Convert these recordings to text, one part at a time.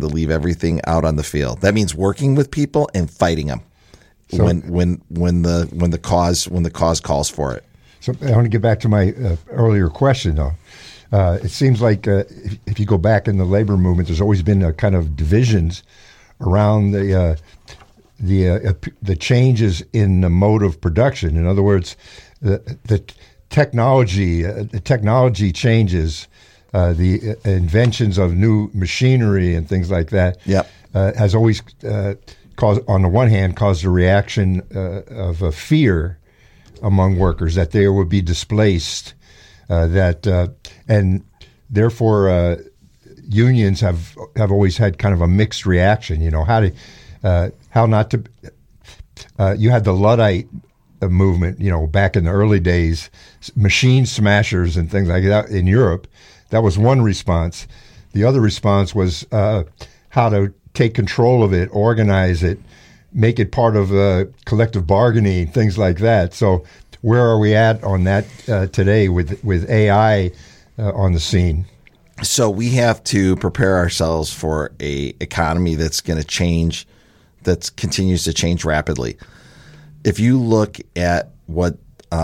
to leave everything out on the field. That means working with people and fighting them when the cause calls for it. So I want to get back to my earlier question, though. It seems like if you go back in the labor movement, there's always been a kind of divisions around the changes in the mode of production. In other words, the technology changes, the inventions of new machinery and things like that. Yep. Has always caused, on the one hand, caused a reaction of a fear among workers that they would be displaced, and therefore unions have always had kind of a mixed reaction. You know, how not to. You had the Luddite movement, you know, back in the early days, machine smashers and things like that in Europe. That was one response. The other response was how to take control of it, organize it, make it part of collective bargaining, things like that. So where are we at on that today with AI on the scene? So we have to prepare ourselves for a economy that's going to change, that continues to change rapidly. If you look at what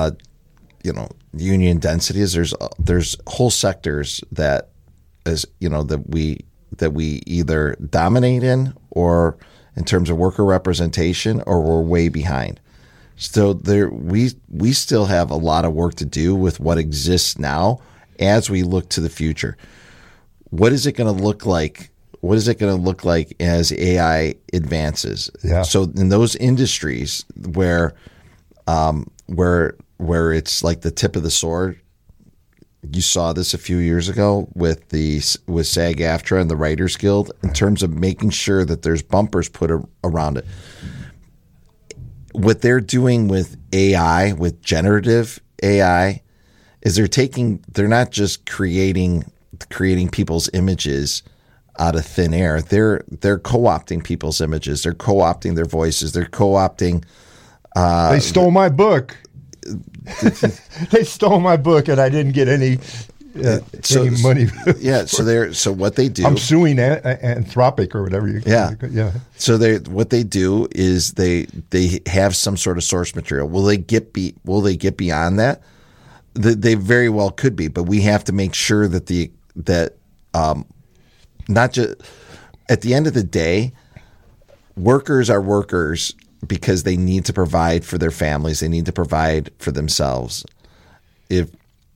union density is, there's whole sectors that we either dominate in, or in terms of worker representation, or we're way behind. So we still have a lot of work to do with what exists now as we look to the future. What is it going to look like? What is it going to look like as AI advances? Yeah. So in those industries where it's like the tip of the sword, you saw this a few years ago with SAG-AFTRA and the Writers Guild in terms of making sure that there's bumpers put around it. What they're doing with AI, with generative AI, is they're not just creating people's images out of thin air. They're co-opting people's images. They're co-opting their voices. They're co-opting. They stole my book. They stole my book, and I didn't get any money. Yeah. So what they do? I'm suing Anthropic or whatever you. Yeah. Yeah. So what they do is they have some sort of source material. Will they get beyond that? They very well could be, but we have to make sure that not just at the end of the day, workers are workers because they need to provide for their families. They need to provide for themselves. If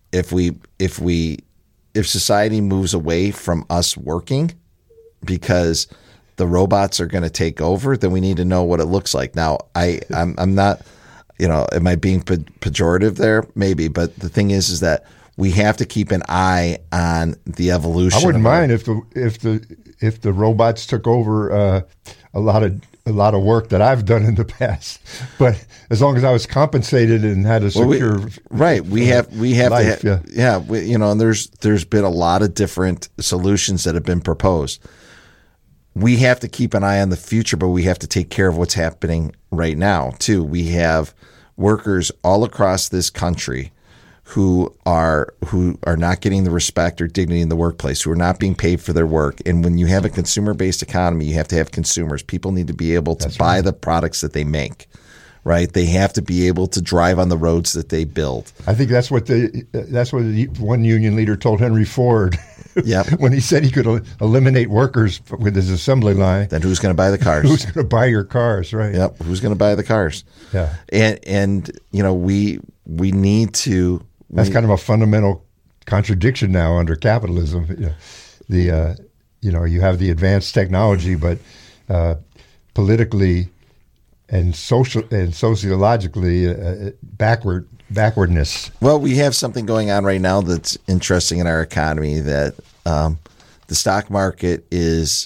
society moves away from us working because the robots are going to take over, then we need to know what it looks like. Now, I'm not, am I being pejorative there? Maybe, but the thing is that we have to keep an eye on the evolution. I wouldn't mind if the robots took over a lot of work that I've done in the past, but as long as I was compensated and had a secure we have life, to and there's been a lot of different solutions that have been proposed. We have to keep an eye on the future, but we have to take care of what's happening right now too. We have workers all across this country who are not getting the respect or dignity in the workplace, who are not being paid for their work. And when you have a consumer-based economy, you have to have consumers. People need to be able to buy the products that they make, right? They have to be able to drive on the roads that they build. I think that's what one union leader told Henry Ford. Yep. When he said he could eliminate workers with his assembly line. Then who's going to buy the cars? Who's going to buy your cars, right? Yep. Who's going to buy the cars? Yeah. And we need to. That's kind of a fundamental contradiction now under capitalism. You have the advanced technology, but politically and sociologically backwardness. Well, we have something going on right now that's interesting in our economy. That the stock market is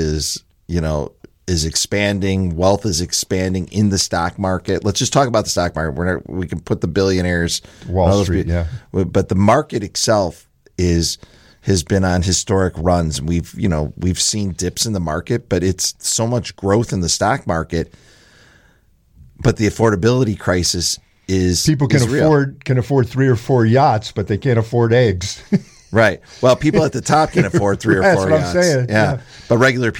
expanding. Wealth is expanding in the stock market. Let's just talk about the stock market. We can put the billionaires, Wall Street, but the market itself has been on historic runs. We've seen dips in the market, but it's so much growth in the stock market. But the affordability crisis is people can afford 3 or 4 yachts, but they can't afford eggs. Right. Well, people at the top can afford 3 or 4 yachts. That's what I'm saying. Yeah. But regular